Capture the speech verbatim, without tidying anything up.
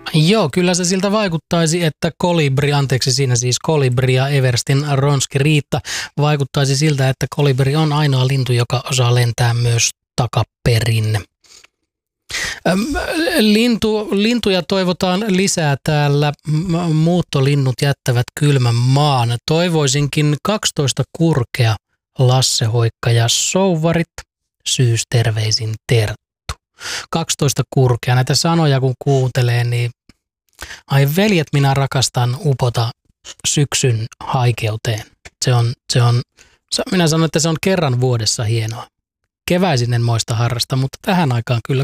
Joo, kyllä se siltä vaikuttaisi, että kolibri, anteeksi siinä siis kolibri ja Everstin ronski Riitta, vaikuttaisi siltä, että kolibri on ainoa lintu, joka osaa lentää myös takaperin. Lintu, lintuja toivotaan lisää täällä. Muuttolinnut jättävät kylmän maan. Toivoisinkin kaksitoista kurkea, Lasse Hoikka ja Souvarit. Syysterveisin Terttu. kaksitoista kurkea. Näitä sanoja kun kuuntelee, niin ai veljet, minä rakastan upota syksyn haikeuteen. Se on, se on, minä sanon, että se on kerran vuodessa hienoa. Keväisin en moista harrasta, mutta tähän aikaan kyllä